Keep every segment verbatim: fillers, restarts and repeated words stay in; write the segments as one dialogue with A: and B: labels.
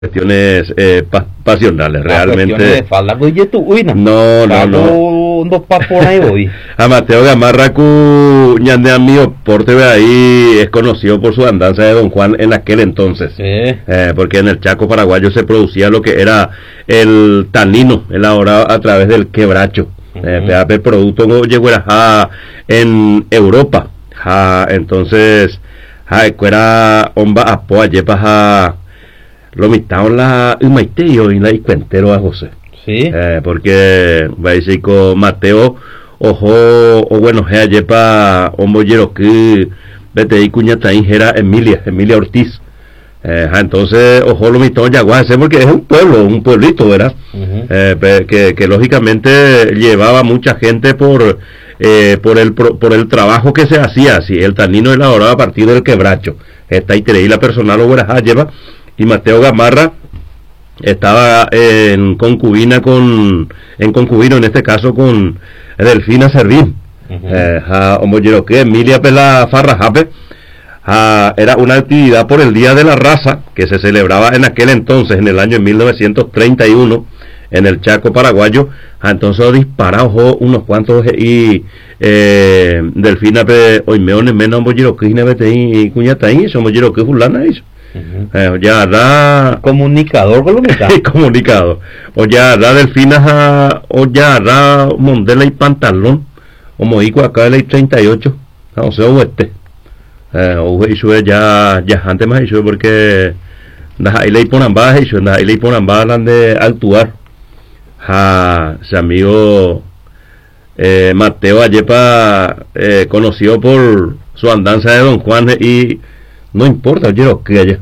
A: cuestiones eh, pa pasionales, realmente.
B: De falda,
A: no, no, no.
B: Dos por ahí voy.
A: A Mateo Gamarra, cu ñande amigo, porte de ahí es conocido por su andanza de Don Juan en aquel entonces.
B: Sí.
A: Eh, porque en el Chaco paraguayo se producía lo que era el tanino, elaborado a través del quebracho. Uh-huh. eh, el producto no llegó a en Europa. Ja, entonces, ja, era omba apoa yepa ja lo mitad la humaiteo y la cuentero a José.
B: Sí.
A: Eh, porque va a decir con Mateo ojo o bueno je yepa omboyero que vete y cuñata injera Emilia Emilia Ortiz. Eh, ja, entonces ojo lo mitad ya guase porque es un pueblo, un pueblito, ¿verdad? Uh-huh. eh, que, que lógicamente llevaba mucha gente por eh, por el por el trabajo que se hacía, así el tanino elaborado a partir del quebracho. Esta y la personal o lleva. Y Mateo Gamarra estaba en concubina con en concubino en este caso con Delfina Servín. Uh-huh. eh, ja, que Emilia Pela Farra Jape. Ah, era una actividad por el Día de la Raza que se celebraba en aquel entonces, en el año mil novecientos treinta y uno, en el Chaco paraguayo. Ah, entonces disparado unos cuantos y eh, Delfina pe hoy meones menos bollero que y cuñata y somos bollero que fulana hizo. Uh-huh. eh, ya da
B: comunicador con lo que está
A: comunicado o ya da Delfina o ya da mondela y pantalón o moico acá de la treinta y ocho o sea oeste eh o hizo ya ya antes más hizo porque ahí le ponen baja hizo ahí le ponen baja de actuar ja se amigo eh, Mateo Ayepa eh, conocido por su andanza de Don Juan y no importa yo lo que haya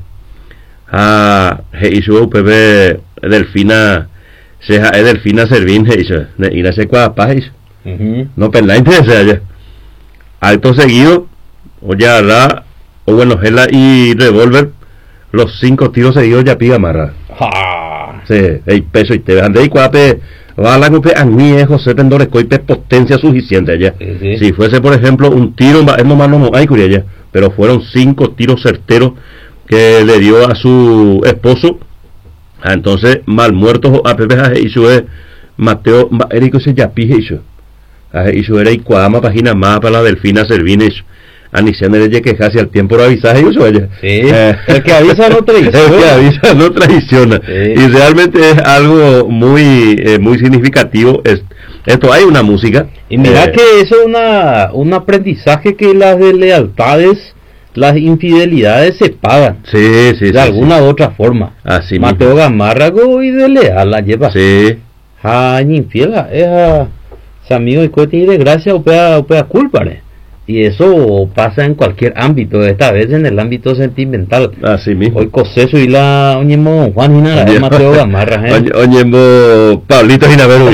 A: ah hizo Pepe Delfina se es Delfina Servín hizo y la se cua país no pendiente se haya alto seguido o ya la o bueno Gela y revólver los cinco tiros seguidos ya piga amarra
B: ah
A: sí el peso y te vean de ahí cuape va la cope a mí es José Pendores coipe potencia suficiente allá sí, sí. Si fuese por ejemplo un tiro es no más no hay curiosidad pero fueron cinco tiros certeros que le dio a su esposo. Ah, entonces mal muertos a Pepe y su Mateo Erico se ya pije hizo y su era y cuadama página más para la Delfina Servines Anician de que casi al tiempo lo avisaje y ella
B: sí, eh, el que avisa no traiciona
A: el que avisa no traiciona sí. Y realmente es algo muy eh, muy significativo es, esto hay una música
B: y mira eh, que eso es una un aprendizaje que las deslealtades las infidelidades se pagan
A: sí sí
B: de
A: sí,
B: alguna
A: sí.
B: u otra forma
A: así
B: Mateo Gamárrago y de leal la lleva
A: sí
B: a infiel es a amigo y cuete y de gracia o pea o pea culpa ¿eh? Y eso pasa en cualquier ámbito, esta vez en el ámbito sentimental.
A: Así mismo.
B: Hoy coseso y la oñemo Juan y nada, es Mateo Gamarra,
A: ¿eh? Oñemo Pablito Ginaveru.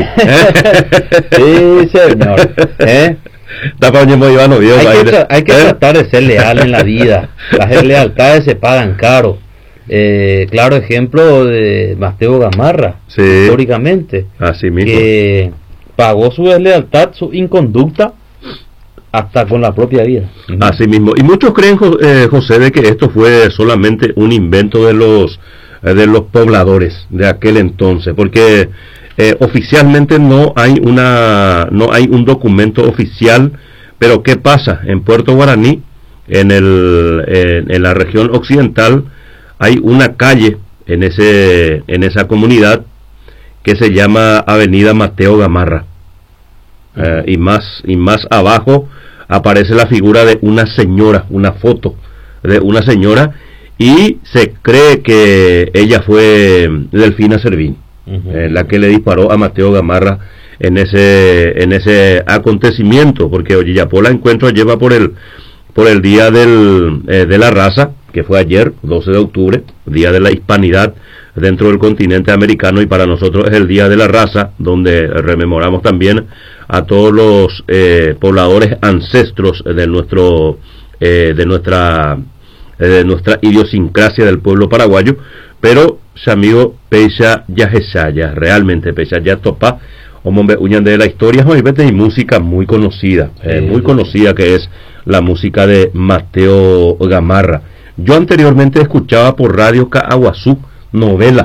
B: Sí, señor. ¿Eh?
A: Tapa oñemo Ivano, Dios,
B: hay, que tra- hay que ¿eh? tratar de ser leal en la vida. Las lealtades se pagan caro. Eh, claro ejemplo de Mateo Gamarra,
A: sí.
B: Históricamente.
A: Así mismo.
B: Que pagó su deslealtad, su inconducta, hasta con la propia vida.
A: Así mismo. Y muchos creen, eh, José, de que esto fue solamente un invento de los eh, de los pobladores de aquel entonces, porque eh, oficialmente no hay una no hay un documento oficial. Pero ¿qué pasa? En Puerto Guaraní, en el en, en la región occidental, hay una calle en ese en esa comunidad que se llama Avenida Mateo Gamarra. Uh, y más y más abajo aparece la figura de una señora, una foto de una señora y se cree que ella fue Delfina Servín, uh-huh. eh, la que le disparó a Mateo Gamarra en ese en ese acontecimiento, porque Ollillapó la encuentro lleva por el por el día del eh, de la raza, que fue ayer, doce de octubre, día de la hispanidad dentro del continente americano, y para nosotros es el día de la raza, donde rememoramos también a todos los eh, pobladores ancestros de nuestro eh, de nuestra eh, de nuestra idiosincrasia del pueblo paraguayo. Pero se amigo Peisa Yajesaya, realmente Peisa ya topa o mombe uñan de la historia hoy vete y música muy conocida, eh, muy conocida, que es la música de Mateo Gamarra. Yo anteriormente escuchaba por radio Caaguazú novela